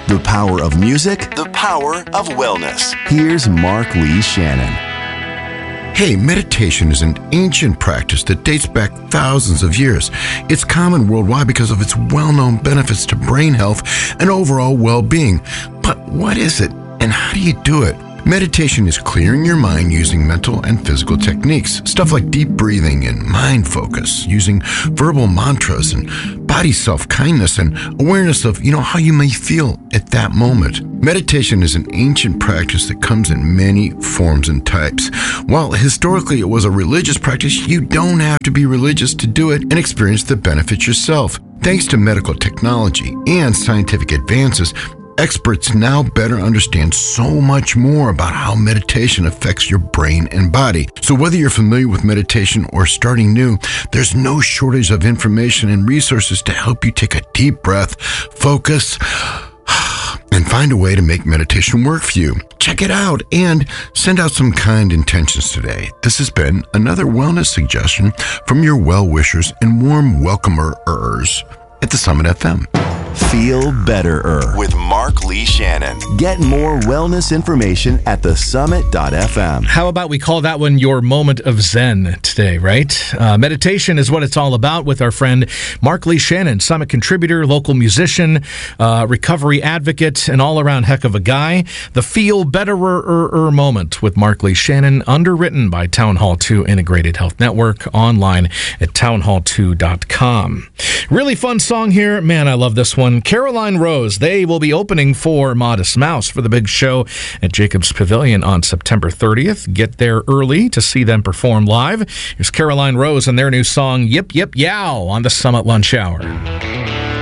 The power of music, the power of wellness. Here's Mark Lee Shannon. Hey, meditation is an ancient practice that dates back thousands of years. It's common worldwide because of its well-known benefits to brain health and overall well-being. But what is it, and how do you do it? Meditation is clearing your mind using mental and physical techniques, stuff like deep breathing and mind focus, using verbal mantras and body self-kindness and awareness of, how you may feel at that moment. Meditation is an ancient practice that comes in many forms and types. While historically it was a religious practice, you don't have to be religious to do it and experience the benefits yourself. Thanks to medical technology and scientific advances, experts now better understand so much more about how meditation affects your brain and body. So whether you're familiar with meditation or starting new, there's no shortage of information and resources to help you take a deep breath, focus, and find a way to make meditation work for you. Check it out and send out some kind intentions today. This has been another wellness suggestion from your well-wishers and warm welcomers at the Summit FM. Feel Better with Mark Lee Shannon. Get more wellness information at thesummit.fm. How about we call that one your moment of Zen today, right? Meditation is what it's all about with our friend Mark Lee Shannon, Summit contributor, local musician, recovery advocate, and all-around heck of a guy. The Feel Betterer moment with Mark Lee Shannon, underwritten by Town Hall 2 Integrated Health Network, online at townhall2.com. Really fun song here. Man, I love this one. Caroline Rose, they will be opening for Modest Mouse for the big show at Jacobs Pavilion on September 30th. Get there early to see them perform live. Here's Caroline Rose and their new song, Yip Yip Yow, on the Summit Lunch Hour.